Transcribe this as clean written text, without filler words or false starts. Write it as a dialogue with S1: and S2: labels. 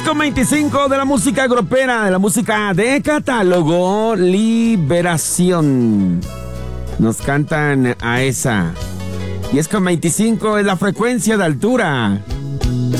S1: 10:25 de la música grupera, de la música de catálogo, Liberación. Nos cantan a esa. 10:25 es la frecuencia de altura.